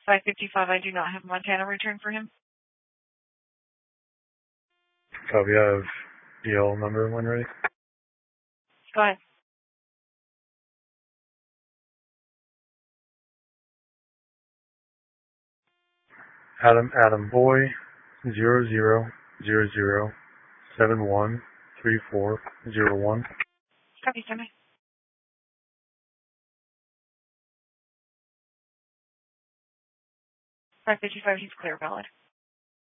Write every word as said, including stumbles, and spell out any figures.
five fifty-five, I do not have Montana return for him. Copy, I have D L number when ready. Go ahead. Adam, Adam Boy, zero zero zero zero seven one three four zero one. Copy, stand by. five fifty-five, he's clear, valid.